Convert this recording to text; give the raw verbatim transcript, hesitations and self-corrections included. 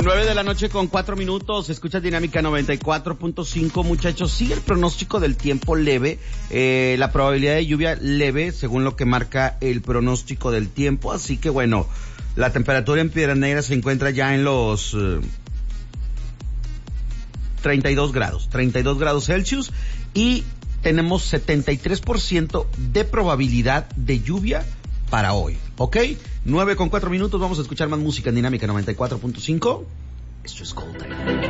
Nueve de la noche con cuatro minutos, escuchas Dinámica noventa y cuatro punto cinco, muchachos. Sigue el pronóstico del tiempo leve, eh, la probabilidad de lluvia leve, según lo que marca el pronóstico del tiempo. Así que bueno, la temperatura en Piedras Negras se encuentra ya en los eh, treinta y dos grados, treinta y dos grados Celsius, y tenemos setenta y tres por ciento de probabilidad de lluvia para hoy, ¿ok? Nueve con cuatro minutos, vamos a escuchar más música en Dinámica noventa y cuatro punto cinco. Esto es Cold Time.